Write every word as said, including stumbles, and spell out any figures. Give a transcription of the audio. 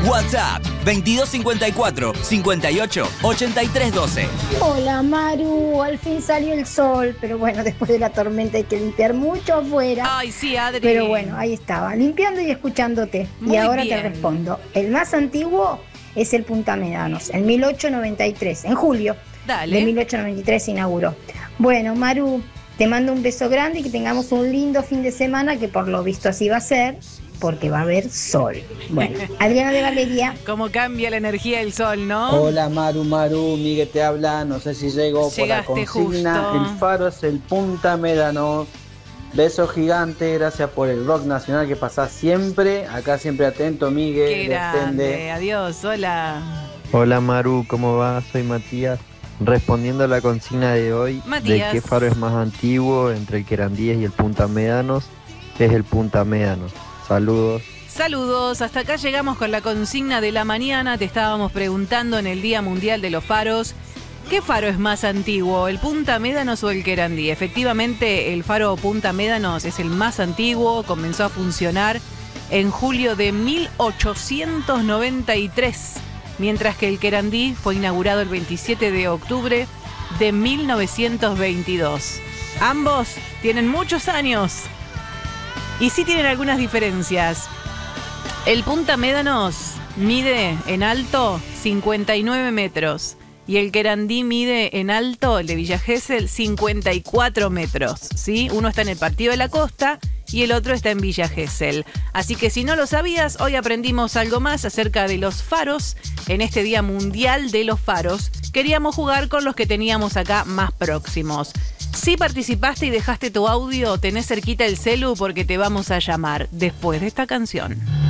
WhatsApp veintidós cincuenta y cuatro, cincuenta y ocho, ochenta y tres doce. Hola Maru, al fin salió el sol, pero bueno, después de la tormenta hay que limpiar mucho afuera. Ay, sí, Adri. Pero bueno, ahí estaba, limpiando y escuchándote. Muy y ahora bien. te respondo. El más antiguo es el Punta Médanos, en mil ochocientos noventa y tres, en julio Dale. de mil ochocientos noventa y tres se inauguró. Bueno, Maru, te mando un beso grande y que tengamos un lindo fin de semana, que por lo visto así va a ser, porque va a haber sol. Bueno, Adriana de Galería. Cómo cambia la energía del sol, ¿no? Hola Maru, Maru, Miguel te habla, no sé si llego por la Llegaste consigna, justo. el faro es el Punta Médanos. Beso gigante, gracias por el rock nacional que pasás siempre, acá siempre atento, Miguel, Qué grande. depende. Adiós, hola. Hola Maru, ¿cómo va? Soy Matías. Respondiendo a la consigna de hoy, Matías. ¿de qué faro es más antiguo entre el Querandíes y el Punta Médanos? Es el Punta Médanos. Saludos. Saludos, hasta acá llegamos con la consigna de la mañana. Te estábamos preguntando en el Día Mundial de los Faros, ¿qué faro es más antiguo, el Punta Médanos o el Querandí? Efectivamente, el faro Punta Médanos es el más antiguo, comenzó a funcionar en julio de mil ochocientos noventa y tres, mientras que el Querandí fue inaugurado el veintisiete de octubre de mil novecientos veintidós. Ambos tienen muchos años y sí tienen algunas diferencias. El Punta Médanos mide en alto cincuenta y nueve metros y el Querandí mide en alto, el de Villa Gesell, cincuenta y cuatro metros, ¿sí? Uno está en el Partido de la Costa y el otro está en Villa Gesell. Así que si no lo sabías, hoy aprendimos algo más acerca de los faros. En este Día Mundial de los Faros, queríamos jugar con los que teníamos acá más próximos. Si participaste y dejaste tu audio, tenés cerquita el celu porque te vamos a llamar después de esta canción.